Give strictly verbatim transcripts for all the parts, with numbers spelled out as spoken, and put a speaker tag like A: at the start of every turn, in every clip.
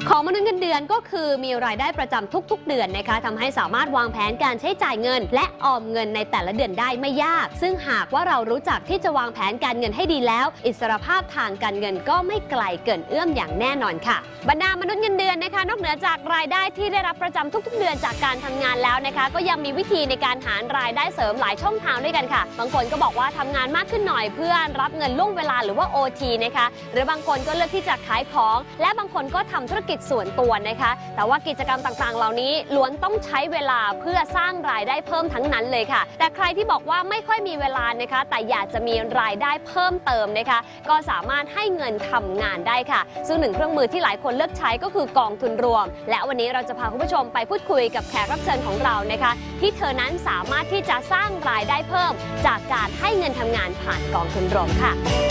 A: ของมนุษย์เงินเดือนก็คือมีรายได้ประจำทุกๆเดือนนะคะทำให้สามารถวางแผนการใช้จ่ายเงินและออมเงินในแต่ละเดือนได้ไม่ยากซึ่งหากว่าเรารู้จักที่จะวางแผนการเงินให้ดีแล้วอิสรภาพทางการเงินก็ไม่ไกลเกินเอื้อมอย่างแน่นอนค่ะบรรดามนุษย์เงินเดือนนะคะนอกเหนือจากรายได้ที่ได้รับประจำทุกๆเดือนจากการทำงานแล้วนะคะก็ยังมีวิธีในการหารายได้เสริมหลายช่องทางด้วยกันค่ะบางคนก็บอกว่าทำงานมากขึ้นหน่อยเพื่อรับเงินล่วงเวลาหรือว่า โอ ที นะคะหรือบางคนก็เลือกที่จะขายของและบางคนก็ทำธุรกิจส่วนตัวนะคะแต่ว่ากิจกรรมต่างๆเหล่านี้ล้วนต้องใช้เวลาเพื่อสร้างรายได้เพิ่มทั้งนั้นเลยค่ะแต่ใครที่บอกว่าไม่ค่อยมีเวลานะคะแต่อยากจะมีรายได้เพิ่มเติมนะคะก็สามารถให้เงินทำงานได้ค่ะซึ่งหนึ่งเครื่องมือที่หลายคนเลือกใช้ก็คือกองทุนรวมและวันนี้เราจะพาคุณผู้ชมไปพูดคุยกับแขกรับเชิญของเรานะคะที่เธอนั้นสามารถที่จะสร้างรายได้เพิ่มจากการให้เงินทำงานผ่านกองทุนรวมค่ะ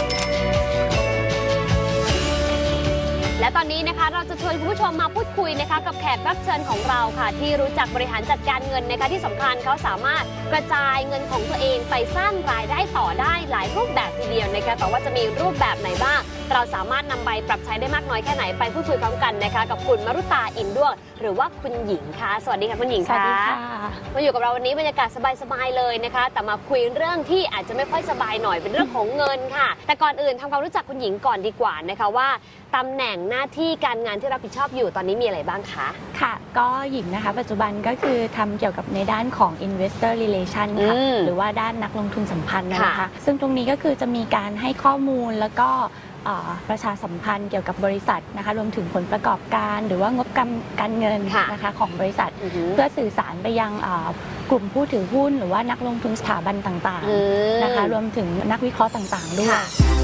A: และตอนนี้นะคะเราจะชวนคุณผู้ชมมาพูดคุยนะคะกับแขกรับเชิญของเราค่ะที่รู้จักบริหารจัดการเงินนะคะที่สำคัญเขาสามารถกระจายเงินของตัวเองไปสร้างรายได้ต่อได้หลายรูปแบบทีเดียวนะคะแต่ว่าจะมีรูปแบบไหนบ้างเราสามารถนำไปปรับใช้ได้มากน้อยแค่ไหนไปพูดคุยพร้อมกันนะคะกับคุณมรุตาอินด้วงหรือว่าคุณหญิงค่ะสวัสดีค่ะคุณหญิงค่ะสวัสดีค่ะมาอยู่กับเราวันนี้บรรยากาศสบายๆเลยนะคะแต่มาคุยเรื่องที่อาจจะไม่ค่อยสบายหน่อยเป็นเรื่องของเงินค่ะแต่ก่อนอื่นทำความรู้จักคุณหญิงก่อนดีกว่านะคะว่าตำแหน่งหน้าที่การงานที่รับผิดชอบอยู่ตอนนี้มีอะไรบ้างคะ
B: ค่ะก็หญิงนะคะปัจจุบันก็คือทำเกี่ยวกับในด้านของ investor relation ค่ะหรือว่าด้านนักลงทุนสัมพันธ์นะคะซึ่งตรงนี้ก็คือจะมีการให้ข้อมูลแล้วก็ประชาสัมพันธ์เกี่ยวกับบริษัทนะคะรวมถึงผลประกอบการหรือว่างบการเงินนะคะของบริษัทเพื่อสื่อสารไปยังกลุ่มผู้ถือหุ้นหรือว่านักลงทุนสถาบันต่างๆนะคะรวมถึงนักวิเคราะห์ต่างๆด้วย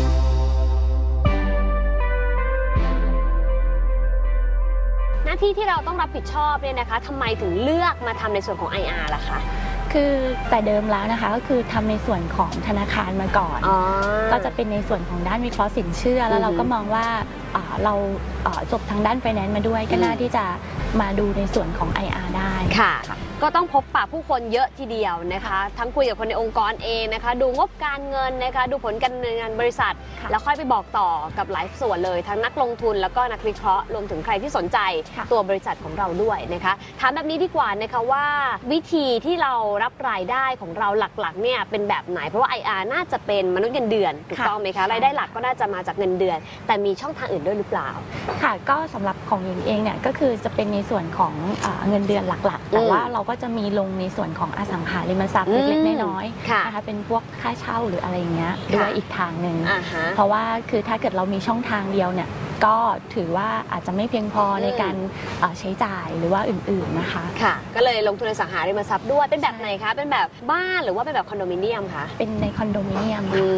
A: หน้าที่ที่เราต้องรับผิดชอบเนี่ยนะคะทำไมถึงเลือกมาทำในส่วนของ ไอ อาร์ ล่ะคะ
B: คือแต่เดิมแล้วนะคะก็คือทำในส่วนของธนาคารมาก่อนก็จะเป็นในส่วนของด้านวิเคราะห์สินเชื่อแล้วเราก็มองว่าเราจบทางด้านไฟแนนซ์มาด้วยก็น่าที่จะมาดูในส่วนของ ไอ อาร์ ได้
A: ค่ะก็ต้องพบปะผู้คนเยอะทีเดียวนะคะทั้งคุยกับคนในองค์กรเองนะคะดูงบการเงินนะคะดูผลการดำเนินงานบริษัทแล้วค่อยไปบอกต่อกับหลายส่วนเลยทั้งนักลงทุนแล้วก็นักวิเคราะห์รวมถึงใครที่สนใจตัวบริษัทของเราด้วยนะคะถามแบบนี้ดีกว่านะคะว่าวิธีที่เรารับรายได้ของเราหลักๆเนี่ยเป็นแบบไหนเพราะว่า ไอ อาร์ น่าจะเป็นมนุษย์เงินเดือนถูกต้องไหมคะรายได้หลักก็น่าจะมาจากเงินเดือนแต่มีช่องทางอื่นด้วยหรือเปล่า
B: ค่ะก็สำหรับของหญิงเองเนี่ยก็คือจะเป็นในส่วนของเงินเดือนหลักๆแต่ว่าเราก็จะมีลงในส่วนของอสังหาริมทรัพย์เล็กๆน้อยๆนะคะเป็นพวกค่าเช่าหรืออะไรเงี้ยด้วยอีกทางหนึ่งเพราะว่าคือถ้าเกิดเรามีช่องทางเดียวเนี่ยก็ถือว่าอาจจะไม่เพียงพอในการใช้จ่ายหรือว่าอื่นๆนะคะ
A: ค่ะก็เลยลงทุนอสังหาริมทรัพย์ด้วยเป็นแบบไหนคะเป็นแบบบ้านหรือว่าเป็นแบบคอนโดมิเนียมคะ
B: เป็นในคอนโดมิเนียม